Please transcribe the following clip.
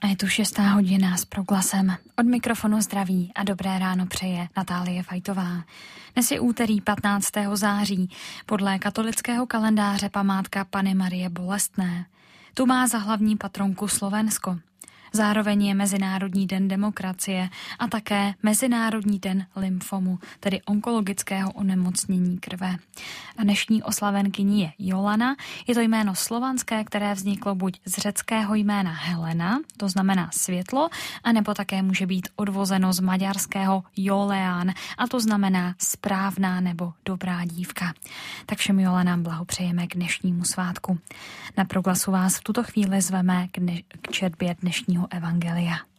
A je tu 6:00 s Proglasem. Od mikrofonu zdraví a dobré ráno přeje Natálie Fajtová. Dnes je úterý 15. září, podle katolického kalendáře památka Panny Marie Bolestné. Tu má za hlavní patronku Slovensko. Zároveň je Mezinárodní den demokracie a také Mezinárodní den lymfomu, tedy onkologického onemocnění krve. A dnešní oslavenkyní je Jolana. Je to jméno slovanské, které vzniklo buď z řeckého jména Helena, to znamená světlo, anebo také může být odvozeno z maďarského Joleán, a to znamená správná nebo dobrá dívka. Tak všem Jolanám blahopřejeme k dnešnímu svátku. Na Proglasu vás v tuto chvíli zveme k četbě dnešního evangelia.